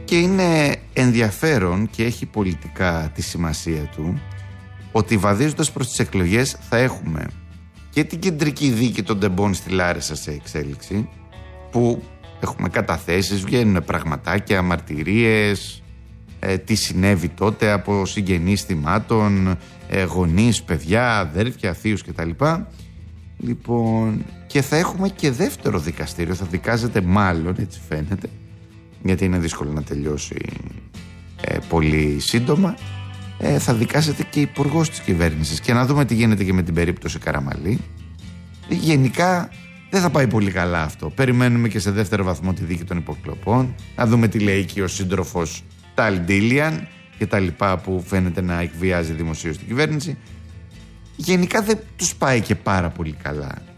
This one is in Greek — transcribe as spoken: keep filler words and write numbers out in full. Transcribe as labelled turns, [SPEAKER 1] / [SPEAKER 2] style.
[SPEAKER 1] Και είναι ενδιαφέρον και έχει πολιτικά τη σημασία του ότι βαδίζοντας προς τις εκλογές θα έχουμε και την κεντρική δίκη των τεμπών στη Λάρισα σε εξέλιξη, που έχουμε καταθέσεις, βγαίνουν πραγματάκια, μαρτυρίες, ε, τι συνέβη τότε από συγγενείς θυμάτων, ε, γονείς, παιδιά, αδέρφια, θείους κτλ. Λοιπόν, και θα έχουμε και δεύτερο δικαστήριο, θα δικάζεται μάλλον, έτσι φαίνεται, γιατί είναι δύσκολο να τελειώσει ε, πολύ σύντομα, ε, θα δικάζεται και υπουργός της κυβέρνησης. Και να δούμε τι γίνεται και με την περίπτωση Καραμαλή. Γενικά δεν θα πάει πολύ καλά αυτό. Περιμένουμε και σε δεύτερο βαθμό τη δίκη των υποκλοπών, να δούμε τι λέει και ο σύντροφος Ταλ Ντίλιαν και τα λοιπά, που φαίνεται να εκβιάζει δημοσίως την κυβέρνηση. Γενικά δεν τους πάει και πάρα πολύ καλά